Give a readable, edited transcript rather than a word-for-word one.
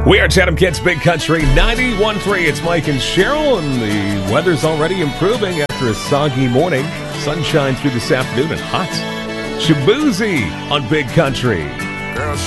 We are Chatham Kids Big Country 91.3. It's Mike and Cheryl, and the weather's already improving after a soggy morning. Sunshine through this afternoon and hot. Shaboozey on Big Country.